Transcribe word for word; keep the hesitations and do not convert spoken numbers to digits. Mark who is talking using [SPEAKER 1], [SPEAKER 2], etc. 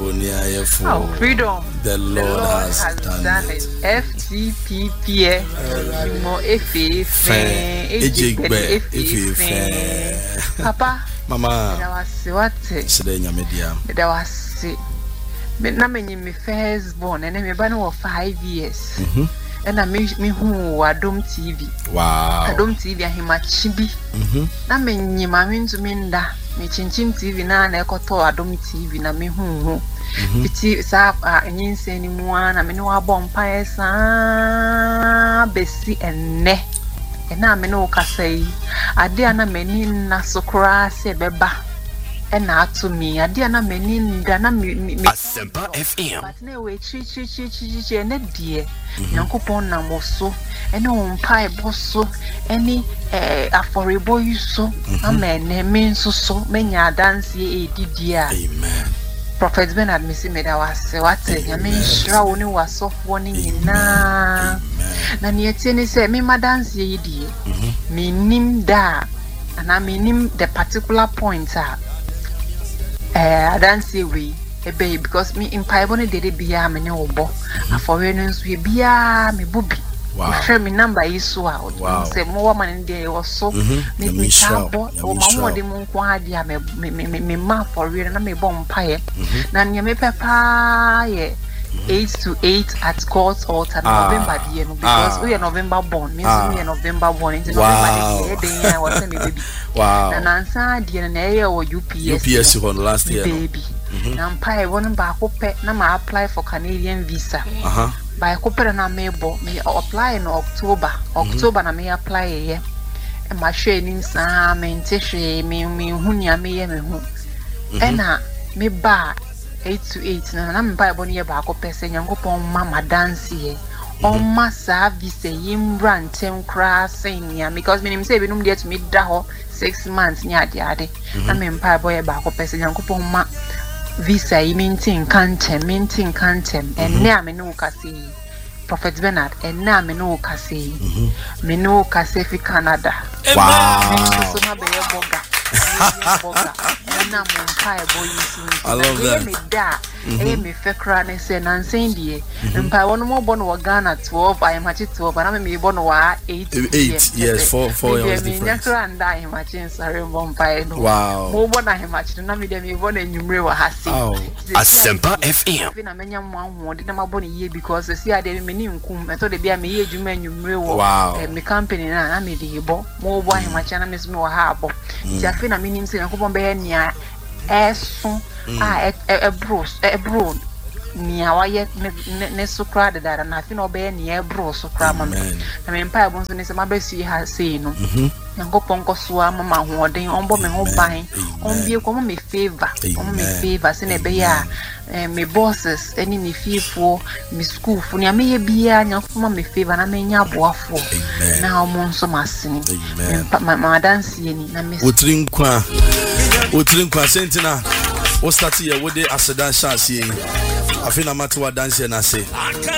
[SPEAKER 1] Oh, freedom.
[SPEAKER 2] The Lord, the Lord has, has done, done it.
[SPEAKER 1] F T P P E. Mo efe fe. Ejigbe efe fe. Papa.
[SPEAKER 2] Mama.
[SPEAKER 1] That was what?
[SPEAKER 2] Sede nyamedia.
[SPEAKER 1] That was. Me na me nyi me first born and me ba no five years.
[SPEAKER 2] Mhm.
[SPEAKER 1] And I me me hu Adom T V.
[SPEAKER 2] Wow.
[SPEAKER 1] Adom T V ahimachi bi.
[SPEAKER 2] Mhm.
[SPEAKER 1] Na me nyi ma me ntu me nda. Me chinchin T V na na ekoto Adom T V na me hu hu. Iti sa nyinse ni mu ana me no abọ mpa esa besi enne. Ena me no kasai. Ade ana me ni na sokra se beba. Ena atu mi ade ana me ni nda na me
[SPEAKER 3] Asempa F M.
[SPEAKER 1] But na we chi chi chi chi chi ene die. Nyankopon na mo so. Ene mpa ebo so. Eni eh aforebo yuso. Amen. Me nso so menya dance e didi a.
[SPEAKER 2] Amen.
[SPEAKER 1] Prophet Bernard Missy made our say what Yamin Shrow ni was soft warning na na nietini say me madance ye di me nim da and I mean the particular point uh I don't say we a baby because me in Piboni did it be a me no bo for renons we be a me booby. Wow. Share me number is so out. Wow. Say more man in there was so me me tabo o mama de mo kwa dia me me me me ma for real na me bomb pie. Na nya me papa ye eight to eight at God's altar November the because we are November born. Me so we are November born in November the day I was me baby.
[SPEAKER 2] Wow.
[SPEAKER 1] Na nansa dia na area or U P S.
[SPEAKER 2] U P S on last year.
[SPEAKER 1] Baby. Na pie won ba ko pe na ma apply for Canadian visa.
[SPEAKER 2] Uh-huh.
[SPEAKER 1] By copper na mebo me apply in October. October na me apply ye. E ma hwe ni sa me ntehwe me me hunya me ye me hu. E na me ba eight to eight na na me ba ebo ne ye ba ko pese Nyankopon mama dance ye. On ma service yimbra ntem kra senya because me nim say be num dey to me da ho six months nya ade ade. Na me mpa ebo ye ba ko pese Nyankopon ma visa yi mintin kantem mintin kantem enne a me no kase Prophet Bernard enne a me no kase me no kase fi Canada.
[SPEAKER 2] Wow.
[SPEAKER 1] Me so na be boga boga na mo mpa e boy yin
[SPEAKER 2] I love that.
[SPEAKER 1] Me da e me fe kra ne se na nsen die mpa won mo bo no Ghana twelve I am hachi twelve na me me bo no wa eight
[SPEAKER 2] eight yes four four years
[SPEAKER 1] different. Me nyakra nda I am hachi sorry bo mpa e no.
[SPEAKER 2] Wow.
[SPEAKER 1] Mo bo na I am hachi na me de me bo na nyumre wa hase.
[SPEAKER 3] Asempa F M.
[SPEAKER 1] Fi na menya mo anwo de na ma bo ne ye because see ade me ni nkum e to de bia me ye adwuma nyumre wo.
[SPEAKER 2] Wow.
[SPEAKER 1] Me company na na me de bo mo bo I am hachi na me so me wa ha bo. Ti afi na me nim se Nyankopon be ye nia eso ah e bro e bro nia wa ye ne so kra de dara na afi na be ye nia bro so kra ma na me mpa bo so ne se ma be si ha sei no Nyankopon ko so ama ma hoden on bo me ho ban on bie ko me favor on me favor se ne be ya me bosses any me fifo me school fu ni ame ye bia Nyankopon me favor na me nya boafo na o mo nso masini ma ma dance ye ni na me
[SPEAKER 2] Otrin kwa Otrin kwa sentina o start here wo de asedan chance ye afi na matu wa dance na say